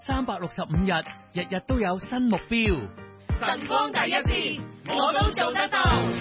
365日，日日都有新目標。 晨光第一線，我都做得到。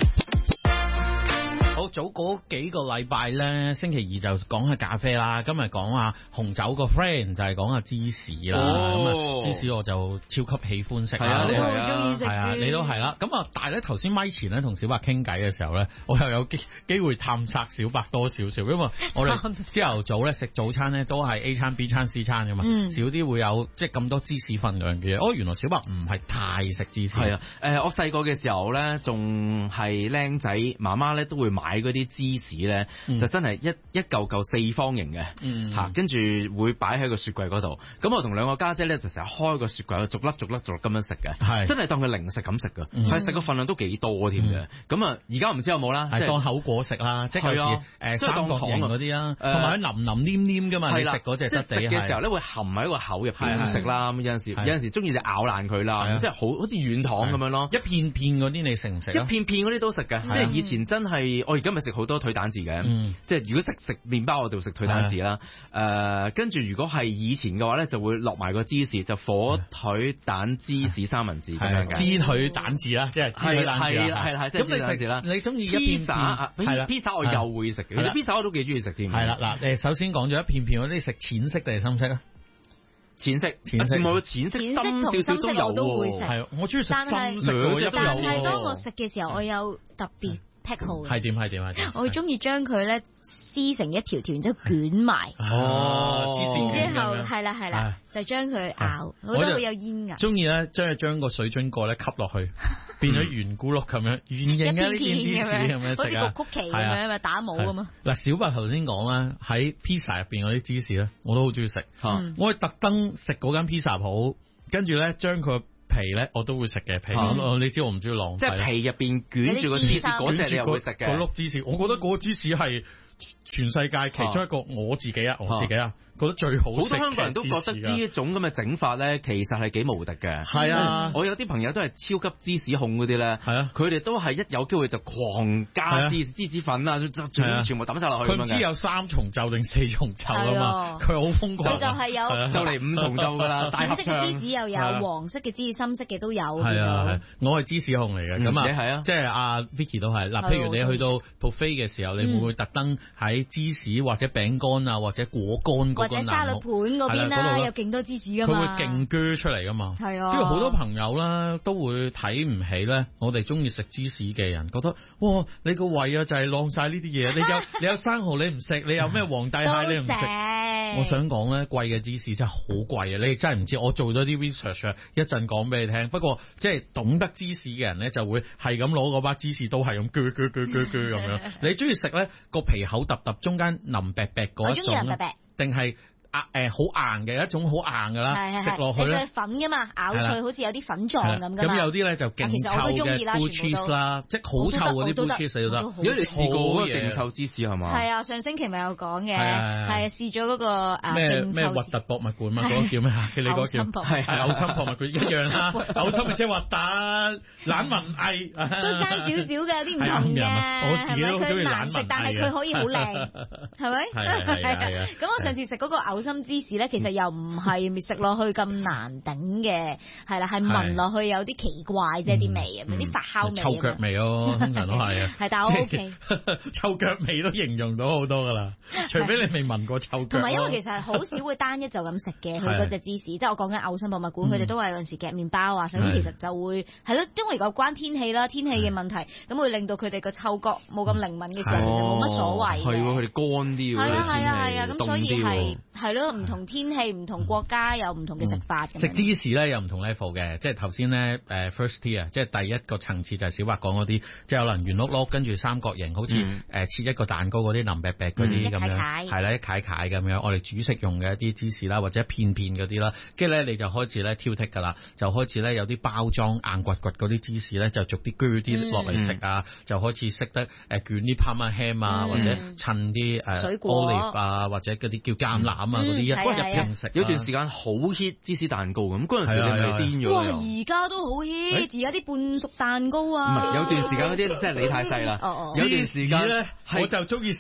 好，早嗰幾個禮拜咧，星期二就講下咖啡啦，今日講下紅酒個 friend 就係講下芝士啦。咁芝士我就超級喜歡食啦， 你好中意食， 係啊，你都係啦。咁啊，但係咧頭先咪前咧同小白傾偈嘅時候咧，我又有機會探索小白多少少，因為我哋朝頭早咧食早餐咧都係 A 餐 B 餐 C 餐噶嘛，少啲會有即係咁多芝士份量嘅嘢。哦，原來小白唔係太食芝士。 係啊，我細個嘅時候咧，仲係僆仔，媽媽咧都會買嗰啲芝士咧，就真係一嚿嚿四方形嘅，嚇，跟住會擺喺個雪櫃嗰度。咁我同兩個家姐咧就成日開個雪櫃，逐粒咁樣食嘅，真係當佢零食咁食嘅，係食個份量都幾多添嘅。咁啊，而家唔知有冇啦， 係當口果食啦，即係有時三角形嗰啲啦，同埋腍腍黏黏㗎嘛，你食嗰隻質地嘅時候咧會含喺個口入邊食啦。咁有陣時中意就咬爛佢啦，即係好似軟糖咁樣咯。 一片片嗰啲你食唔食？ 一片片嗰啲都食嘅，即係以前真係我而家咪食好多腿蛋治嘅，即係如果食麵包我就會食腿蛋治啦。跟住如果係以前嘅話咧，就會落埋個芝士，就火腿蛋芝士三文治咁樣嘅。 芝腿蛋治啦，即係芝腿蛋治啦。 係，即係芝腿蛋治啦。 你中意一片片？係啦， 披薩我又會食嘅，其實披薩我都幾中意食添。 係啦，嗱，首先講咗一片片，我啲食淺色定係深色啊？ 淺色，冇淺色同深色我都會食。 係，我中意食深色， 兩隻都有。但係當我食嘅時候，我有特別癖好嘅。係點？我中意將佢咧撕成一條條，然之後捲埋。然之後係啦，就將佢咬，我覺得會有煙㗎。 中意咧，將個水樽蓋咧吸落去，變咗圓咕碌咁樣，圓形嘅呢件芝士咁樣食啊， 好似個曲奇咁樣咪打帽咁嘛。 嗱，小白頭先講啦，喺披薩入邊嗰啲芝士咧，我都好中意食。我係特登食嗰間披薩鋪，跟住咧將佢皮咧我都會食嘅皮。你知我唔中意浪費。 即係皮入邊捲住個芝士嗰隻你又會食嘅。 嗰碌芝士，我覺得嗰個芝士係全世界其中一個我自己覺得最好食。好多香港人都覺得呢一種咁嘅整法咧，其實係幾無敵嘅。 係啊， 我有啲朋友都係超級芝士控嗰啲咧，係啊，佢哋都係一有機會就狂加芝士粉啊，全部抌晒落去。 佢唔知有3重奏定4重奏啊嘛，佢好瘋狂。 就係有就嚟5重奏噶啦， 淺色嘅芝士又有，黃色嘅芝士、深色嘅都有。 係啊，我係芝士控嚟嘅，咁啊，即係阿 Vicky 都係。嗱，譬如你去到 buffet 嘅時候，你會唔會特登喺芝士或者餅乾啊，或者果乾或者沙律盤嗰邊啦，有勁多芝士噶嘛， 佢會勁鋸出嚟噶嘛。 係啊， 因為好多朋友啦都會睇唔起咧，我哋中意食芝士嘅人，覺得哇，你個胃啊就係晾晒呢啲嘢，你有生蠔你唔食，你有咩皇帝蟹你唔食。我想講咧，貴嘅芝士真係好貴啊！你真係唔知，我做咗啲 research， 一陣講俾你聽。不過即係懂得芝士嘅人咧，就會係咁攞嗰把芝士刀係咁鋸咁樣。你中意食咧個皮厚揼揼，中間腍白白嗰一種，定係？好硬嘅一種好硬噶啦，食落去咧粉噶嘛，咬脆好似有啲粉狀咁噶嘛。 咁有啲咧就勁臭嘅 blue cheese 啦，即係好臭嗰啲 blue cheese 都得。 如果你試過嗰個勁臭芝士係嘛？ 係啊，上星期咪有講嘅，係試咗嗰個咩核突博物館嘛，嗰個叫咩啊？你嗰個叫係嘔心博物館一樣啦，嘔心咪即係核突懶文藝， 都爭少少嘅，有啲唔同嘅。 我自己都中意懶文藝， 但係佢可以好靚，係咪？ 係。 咁我上次食嗰個嘔心芝士咧，其實又唔係食落去咁難頂嘅，係啦，係聞落去有啲奇怪啫，啲味啊，啲發酵味， 臭腳味咯，通常都係啊。 係，但係我 OK， 臭腳味都形容到好多噶啦，除非你未聞過臭腳。 同埋因為其實好少會單一就咁食嘅，佢嗰隻芝士，即係我講緊嘔心博物館，佢哋都係有陣時夾麵包啊，咁其實就會係咯，因為有關天氣啦，天氣嘅問題，咁會令到佢哋個嗅覺冇咁靈敏嘅時候，其實冇乜所謂嘅。 係喎，佢哋乾啲喎。 係啊，咁所以係咯，唔同天氣、唔同國家有唔同嘅食法。 食芝士咧有唔同 level 嘅，即係頭先咧first tier 即係第一個層次就係小白講嗰啲，即係有能圓碌碌跟住三角形，好似切一個蛋糕嗰啲腍白白嗰啲咁樣，係啦，一塊塊咁樣，我哋煮食用嘅一啲芝士啦，或者片片嗰啲啦，跟住咧你就開始咧挑剔㗎啦，就開始咧有啲包裝硬掘掘嗰啲芝士咧，就逐啲鋸啲落嚟食啊，就開始識得捲啲 Parma ham 啊，或者襯啲水果 olive 啊，或者嗰啲叫橄欖啊嗰啲一入邊食。 有段時間好 hit 芝士蛋糕咁，嗰陣時你咪癲咗。 哇！而家都好 hit，而家啲半熟蛋糕啊。 唔係有段時間嗰啲，即係你太細啦。 有段時間咧，我就中意食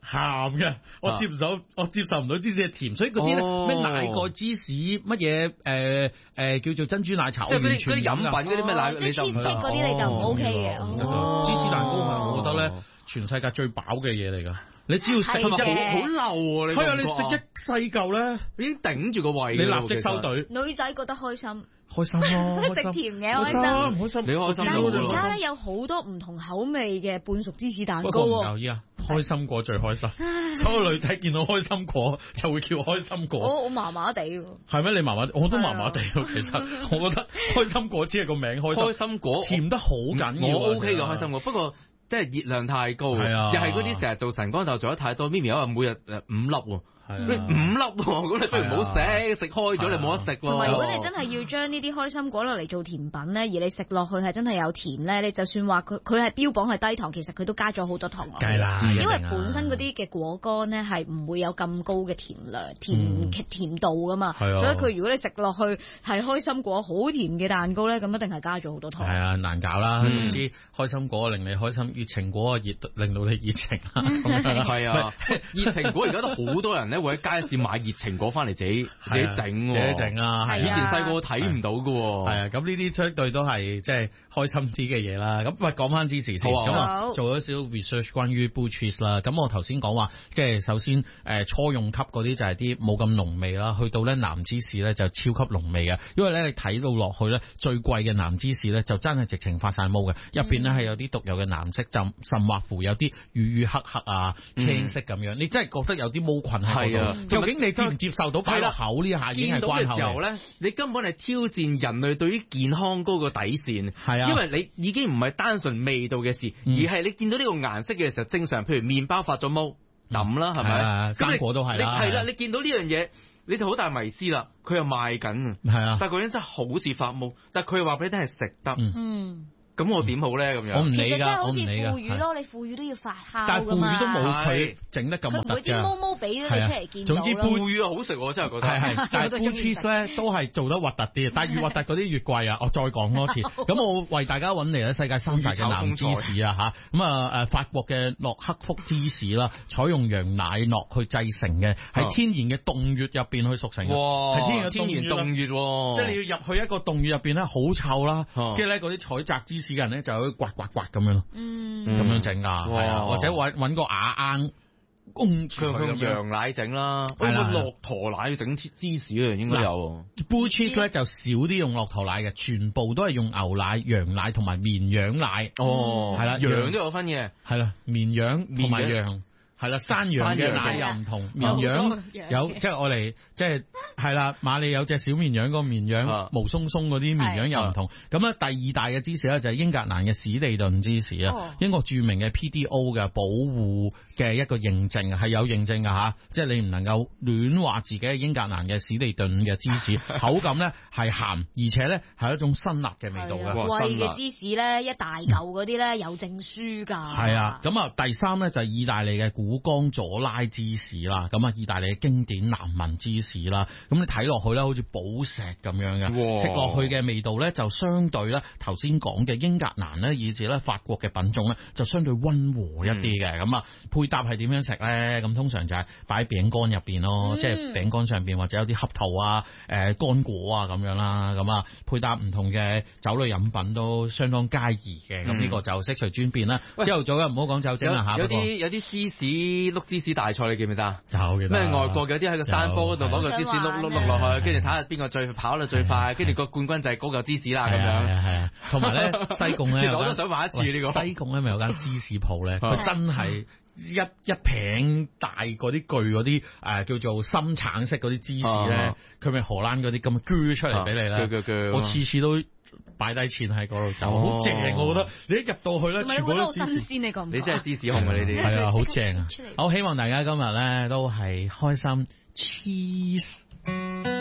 鹹嘅，我接受唔到芝士係甜，所以嗰啲咧咩奶蓋芝士乜嘢叫做珍珠奶茶， 即係嗰啲飲品嗰啲咩奶， 即係 cheesecake 嗰啲你就唔 OK 嘅。 芝士蛋糕係我覺得咧全世界最飽嘅嘢嚟㗎。你只要食好漏喎，你係啊！你食一細嚿咧， 已經頂住個胃， 你立即收隊。 女仔覺得開心咯， 食甜嘅開心， 開心， 你開心。 但係而家咧有好多唔同口味嘅半熟芝士蛋糕喎。 唔留意啊，開心果最開心，所有女仔見到開心果就會叫開心果。 我麻麻地喎。 係咩？你麻麻？我都麻麻地喎。其實我覺得開心果只係個名開心果， 甜得好緊要。 我 OK 嘅開心果，不過。即係熱量太高， 係啊， 又係嗰啲成日做晨光豆做得太多。Mimi 話每日5粒喎，你5粒喎，咁你不如唔好食開咗你冇得食喎。 同埋如果你真係要將呢啲開心果落嚟做甜品咧，而你食落去係真係有甜咧，你就算話佢係標榜係低糖，其實佢都加咗好多糖落去。 梗係啦， 因為本身嗰啲嘅果乾咧係唔會有咁高嘅甜量、甜度噶嘛，所以佢如果你食落去係開心果好甜嘅蛋糕咧，咁一定係加咗好多糖。 係啊，難搞啦。總之開心果令你開心，熱情果令到你熱情啦。 係啊，熱情果而家都好多人咧會喺街市買熱情果翻嚟自己整啊。以前細個睇唔到㗎喎。係啊， 咁呢啲相對都係即係開心啲嘅嘢啦。咁喂，講翻芝士先。咁啊，做咗少少 research 關於 blue cheese 啦。咁我頭先講話，即係首先初用級嗰啲就係啲冇咁濃味啦。去到咧藍芝士咧就超級濃味嘅。因為咧你睇到落去咧最貴嘅藍芝士咧就真係直情發晒毛嘅，入邊咧係有啲獨有嘅藍色，就甚或乎有啲乳黑黑啊青色咁樣。你真係覺得有啲毛菌喺嗰度。究竟你接唔接受到擺落口呢下已經係關口嘅時候咧， 你根本係挑戰人類對於健康嗰個底線。係啊，因為你已經唔係單純味道嘅事，而係你見到呢個顏色嘅時候，正常譬如麵包發咗毛抌啦，係咪？ 生果都係啦。 係啦，你見到呢樣嘢，你就好大迷思啦。佢又賣緊，係啊，但係嗰樣真係好似發毛，但係佢又話俾你聽係食得。咁我點好咧？咁樣我唔理㗎， 其實真係好似腐乳咯，你腐乳都要發酵， 但係腐乳都冇佢整得咁核突㗎。佢唔會啲毛毛俾咗你出嚟見到。 總之腐乳好食，我真係覺得。 係，但係 blue cheese 咧都係做得核突啲，但係越核突嗰啲越貴啊！我再講多次。咁我為大家揾嚟咧世界三大嘅藍芝士啊嚇。咁啊法國嘅洛克福芝士啦，採用羊奶酪去製成嘅，係天然嘅凍穴入邊去熟成嘅。 哇！ 係天然凍穴喎， 即係你要入去一個凍穴入邊咧，好臭啦。跟住咧嗰啲採摘芝士嘅人咧就刮咁樣咯，咁樣整㗎，係啊，或者揾個瓦罌工場用羊奶整啦，用駱駝奶整芝士啊，應該有。 blue cheese 咧就少啲用駱駝奶嘅，全部都係用牛奶、羊奶同埋綿羊奶。 哦，係啦，羊都有分嘅， 係啦，綿羊同埋羊。係啦，山羊嘅奶又唔同，綿羊有即係我哋即係啦，馬里有隻小綿羊，個綿羊毛鬆鬆嗰啲綿羊又唔同。咁啊，第二大嘅芝士咧就係英格蘭嘅史地頓芝士啊，英國著名嘅 PDO 嘅保護嘅一個認證係有認證㗎吓，即係你唔能夠亂話自己係英格蘭嘅史地頓嘅芝士，口感咧係鹹，而且咧係一種辛辣嘅味道嘅。 貴嘅芝士咧一大嚿嗰啲咧有證書㗎。 係啊，咁啊第三咧就係意大利嘅古江佐拉芝士啦，咁啊意大利嘅經典南文芝士啦，咁你睇落去咧好似寶石咁樣嘅，食落去嘅味道咧就相對咧頭先講嘅英格蘭咧以至咧法國嘅品種咧就相對溫和一啲嘅，咁啊配搭係點樣食咧？咁通常就係擺喺餅乾入邊咯，即係餅乾上邊或者有啲合桃啊、乾果啊咁樣啦，咁啊配搭唔同嘅酒類飲品都相當佳宜嘅，咁呢個就悉隨尊便啦。朝頭早嘅唔好講酒精啊嚇， 有啲芝士碌芝士大賽你記唔記得啊？ 有記得。 咩外國有啲喺個山坡嗰度攞個芝士碌落去，跟住睇下邊個跑得最快，跟住個冠軍就係嗰嚿芝士啦咁樣。係啊， 同埋咧西貢咧， 其實我都想玩一次呢個。 西貢咧咪有間芝士鋪咧，佢真係一餅大嗰啲巨嗰啲叫做深橙色嗰啲芝士咧，佢咪荷蘭嗰啲咁鋸出嚟俾你咧。我次次都擺低錢喺嗰度走，好正我覺得。你一入到去咧，全部都新鮮，你覺唔覺？ 你真係芝士控啊！呢啲係啊，好正啊！我希望大家今日咧都係開心 cheese。